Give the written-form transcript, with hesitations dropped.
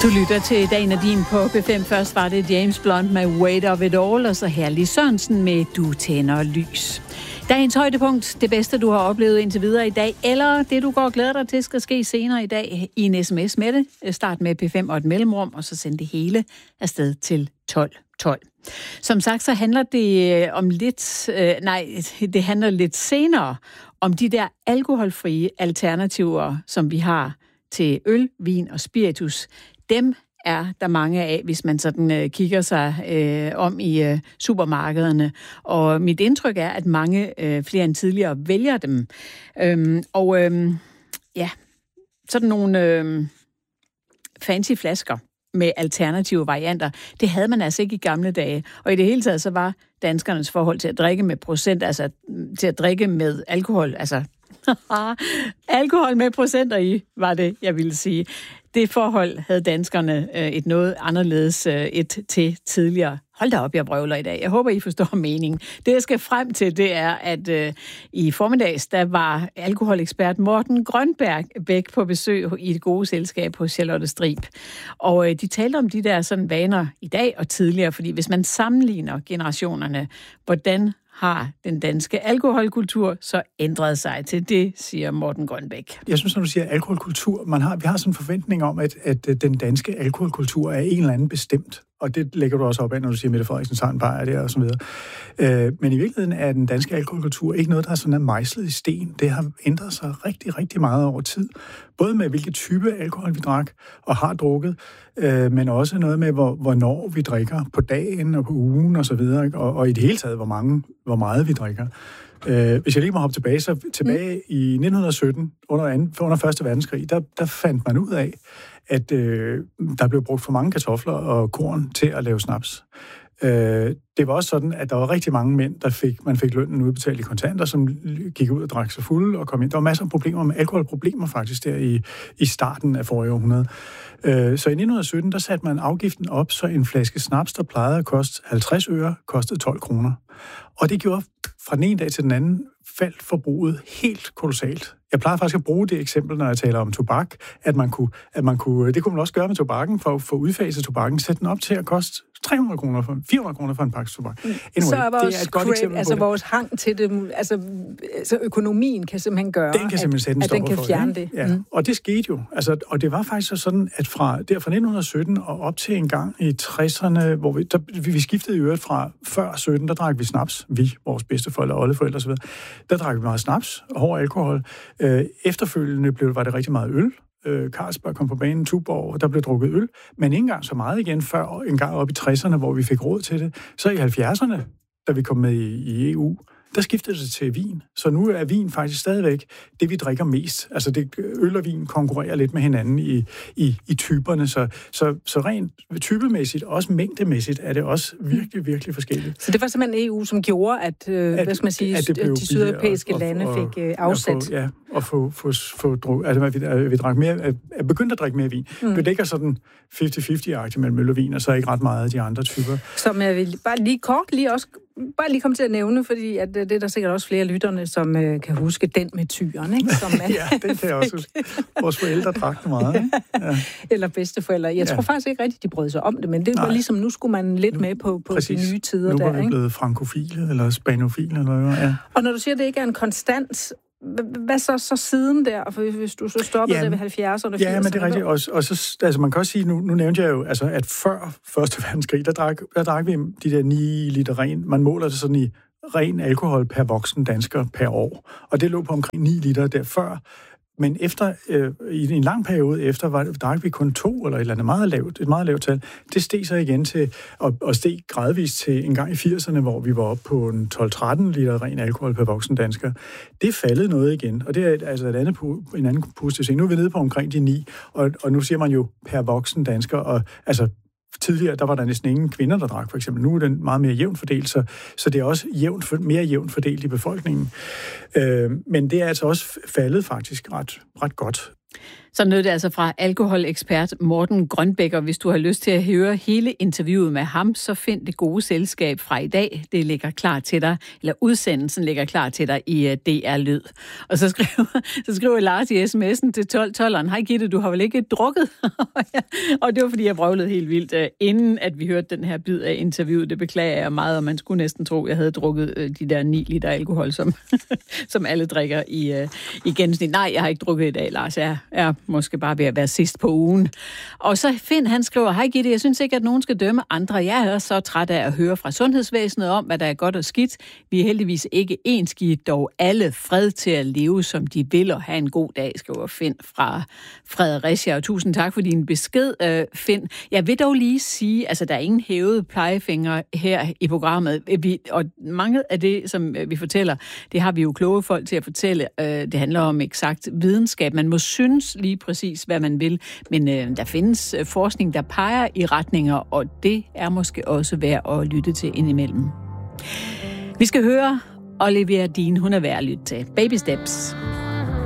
Du lytter til Dagen og Din på B5. Først var det James Blunt med Weight of It All, og så Herlig Sørensen med Du tænder lys. Dagens højdepunkt, det bedste du har oplevet indtil videre i dag, eller det du går og glæder dig til, skal ske senere i dag i en sms med det. Start med P5 og et mellemrum, og så send det hele afsted til 1212. Som sagt, så handler det om det handler lidt senere om de der alkoholfrie alternativer, som vi har til øl, vin og spiritus. Dem er der mange af, hvis man sådan kigger sig om i supermarkederne. Og mit indtryk er, at mange flere end tidligere vælger dem. Sådan nogle fancy flasker med alternative varianter, det havde man altså ikke i gamle dage. Og i det hele taget, så var danskernes forhold til at drikke med procent, altså til at drikke med alkohol, altså alkohol med procenter i, var det, jeg ville sige. Det forhold havde danskerne et noget anderledes til tidligere. Hold da op, jeg brøvler i dag. Jeg håber, I forstår meningen. Det, jeg skal frem til, det er, at i formiddags, der var alkoholekspert Morten Grønbæk på besøg i et gode selskab hos Charlotte Strib. Og de talte om de der sådan vaner i dag og tidligere, fordi hvis man sammenligner generationerne, hvordan har den danske alkoholkultur så ændret sig til det, siger Morten Grønbæk. Jeg synes, når du siger alkoholkultur, vi har sådan en forventning om, at den danske alkoholkultur er en eller anden bestemt. Og det lægger du også op af, når du siger Mette Frederiksen, Sarnbajer der og så videre. Men i virkeligheden er den danske alkoholkultur ikke noget, der er sådan mejslet i sten. Det har ændret sig rigtig, rigtig meget over tid. Både med, hvilke type alkohol vi drak og har drukket, men også noget med, hvornår vi drikker på dagen og på ugen og så videre. Og i det hele taget, hvor meget vi drikker. Hvis jeg lige må hoppe tilbage, så tilbage i 1917, under 1. verdenskrig, der fandt man ud af, at der blev brugt for mange kartofler og korn til at lave snaps. Det var også sådan, at der var rigtig mange mænd, man fik lønnen udbetalt i kontanter, som gik ud og drak sig fulde og kom ind. Der var masser af problemer med alkoholproblemer faktisk der i starten af forrige århundrede. Så i 1917, der satte man afgiften op, så en flaske snaps, der plejede at koste 50 øre, kostede 12 kroner. Og det gjorde fra den ene dag til den anden faldt forbruget helt kolossalt. Jeg plejer faktisk at bruge det eksempel, når jeg taler om tobak, at man kunne, det kunne man også gøre med tobakken, for at få udfaset tobakken, sætte den op til at koste 300 kroner, 400 kroner for en pakke tobak. Anyway, så er vores, det er et godt eksempel altså på vores hang til det, så økonomien kan simpelthen gøre, den kan simpelthen sætte en stopper den kan fjerne det. det. Ja. Og det skete jo. Altså, og det var faktisk sådan, at fra 1917 og op til en gang i 60'erne, hvor vi skiftede i øvrigt fra før 17, der drak vi snaps, vores bedsteforældre, oldeforældre osv., der drak vi meget snaps og hård alkohol. Efterfølgende var det rigtig meget øl. Carlsberg kom på banen, Tuborg, der blev drukket øl, men ikke engang så meget igen før en gang op i 60'erne, hvor vi fik råd til det. Så i 70'erne, da vi kom med i EU, der skiftede det til vin. Så nu er vin faktisk stadigvæk det, vi drikker mest. Altså øl og vin konkurrerer lidt med hinanden i typerne, så rent typemæssigt, også mængdemæssigt, er det også virkelig, virkelig forskelligt. Så det var simpelthen EU, som gjorde, at hvad skal man sige, de sydeuropæiske lande fik afsat. Vi drak mere, er begyndt at drikke mere vin. Vi ligger sådan 50-50-agtigt mellem øl og vin, og så ikke ret meget af de andre typer. Som jeg vil bare lige kort lige komme til at nævne, fordi at det er der sikkert også flere lytterne, som kan huske den med tyren, ikke? Som ja, den kan jeg også huske. Vores forældre drak det meget, ikke? Ja. Eller bedsteforældre. Jeg tror faktisk ikke rigtigt, de brød sig om det, men det var ligesom, nu skulle man lidt med på de nye tider der, ikke? Nu var vi blevet frankofile, eller spanofile, eller hvad, ja. Og når du siger, at det ikke er en konstant, hvad så siden der, for hvis du så stoppede det ved 70'erne og 80'erne? Ja, men det er rigtigt. Og så, altså man kan også sige, nu nævnte jeg jo, altså, at før 1. verdenskrig, der drak vi de der 9 liter ren. Man måler det sådan i ren alkohol per voksen dansker per år. Og det lå på omkring 9 liter der før. Men efter, i en lang periode efter, drak vi kun 2 eller et eller andet et meget lavt tal. Det steg så igen til, og steg gradvist til en gang i 80'erne, hvor vi var oppe på en 12-13 liter ren alkohol per voksen dansker. Det faldet noget igen, og det er altså en anden positiv ting. Nu er vi nede på omkring de 9, og nu siger man jo per voksen dansker, og altså tidligere, der var der næsten ingen kvinder, der drak, for eksempel. Nu er den meget mere jævnt fordelt, så det er også mere jævnt fordelt i befolkningen. Men det er altså også faldet faktisk ret godt. Så nød det altså fra alkoholekspert Morten Grønbæk, og hvis du har lyst til at høre hele interviewet med ham, så find Det Gode Selskab fra i dag. Det ligger klar til dig, eller udsendelsen ligger klar til dig i DR Lyd. Og så skriver Lars i sms'en til 1212'eren, hej Gitte, du har vel ikke drukket? Og det var fordi, jeg brøvlede helt vildt, inden at vi hørte den her bid af interviewet. Det beklager jeg meget, og man skulle næsten tro, at jeg havde drukket de der 9 liter alkohol, som alle drikker i gennemsnit. Nej, jeg har ikke drukket i dag, Lars. Jeg er måske bare ved at være sidst på ugen. Og så Finn, han skriver, hej Gitte, jeg synes ikke, at nogen skal dømme andre. Jeg er så træt af at høre fra sundhedsvæsenet om, hvad der er godt og skidt. Vi er heldigvis ikke enskidt, dog alle fred til at leve, som de vil, og have en god dag, skriver Finn fra Fredericia. Og tusind tak for din besked, Finn. Jeg vil dog lige sige, altså der er ingen hævede pegefingre her i programmet, og mange af det, som vi fortæller, det har vi jo kloge folk til at fortælle. Det handler om eksakt videnskab. Man må synes lige præcis, hvad man vil, men der findes forskning, der peger i retninger, og det er måske også værd at lytte til indimellem. Vi skal høre Olivia Dean, hun er værd at lytte til. Baby Steps.